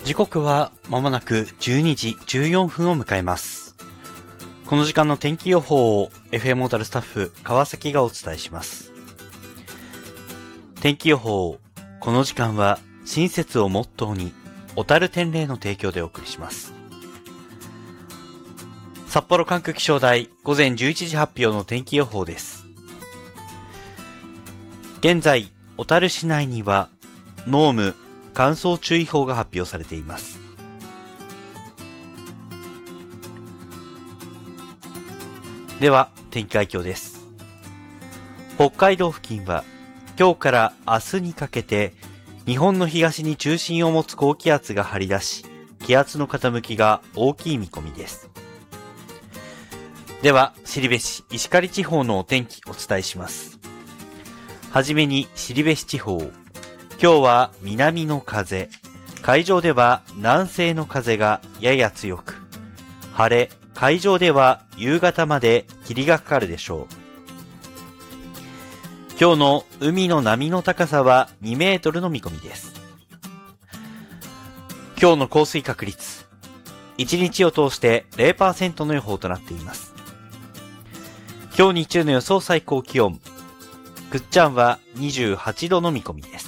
時刻はまもなく12時14分を迎えます。この時間の天気予報を FM モータルスタッフ川崎がお伝えします。天気予報、この時間は親切をモットーに小樽天霊の提供でお送りします。札幌管区気象台午前11時発表の天気予報です。現在、小樽市内には濃霧乾燥注意報が発表されています。では、天気概況です。北海道付近は今日から明日にかけて日本の東に中心を持つ高気圧が張り出し、気圧の傾きが大きい見込みです。では、後志石狩地方のお天気お伝えします。はじめに後志地方。今日は南の風、海上では南西の風がやや強く、晴れ、海上では夕方まで霧がかかるでしょう。今日の海の波の高さは2メートルの見込みです。今日の降水確率、1日を通して 0% の予報となっています。今日日中の予想最高気温、ぐっちゃんは28度の見込みです。